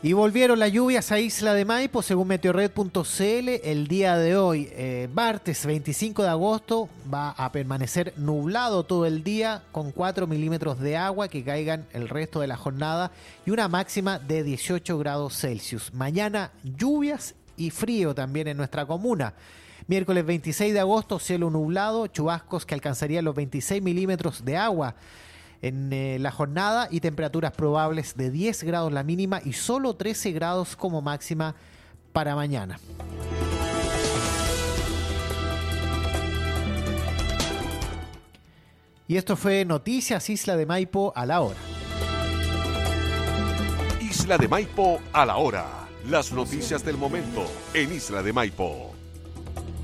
Y volvieron las lluvias a Isla de Maipo, según meteorred.cl. El día de hoy, martes 25 de agosto, va a permanecer nublado todo el día con 4 milímetros de agua que caigan el resto de la jornada y una máxima de 18 grados Celsius. Mañana lluvias y frío también en nuestra comuna. Miércoles 26 de agosto, cielo nublado, chubascos que alcanzarían los 26 milímetros de agua en la jornada y temperaturas probables de 10 grados la mínima y solo 13 grados como máxima para mañana. Y esto fue Noticias Isla de Maipo a la hora. Isla de Maipo a la hora. Las noticias del momento en Isla de Maipo.